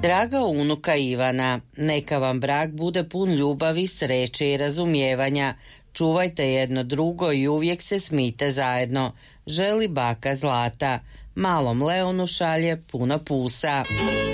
Draga unuka Ivana, neka vam brak bude pun ljubavi, sreće i razumijevanja. Čuvajte jedno drugo i uvijek se smijte zajedno. Želi baka Zlata. Malom Leonu šalje puno pusa.